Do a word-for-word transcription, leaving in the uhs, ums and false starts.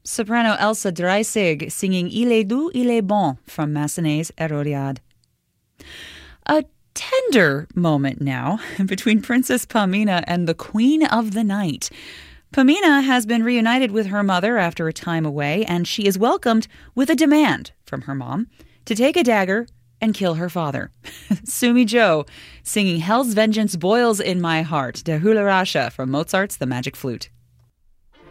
Soprano Elsa Dreisig singing Il est doux, il est bon from Massenet's Hérodiade. A tender moment now between Princess Pamina and the Queen of the Night. Pamina has been reunited with her mother after a time away, and she is welcomed with a demand from her mom to take a dagger and kill her father. Sumi Jo singing Hell's Vengeance Boils in My Heart, Der Hula Rasha from Mozart's The Magic Flute.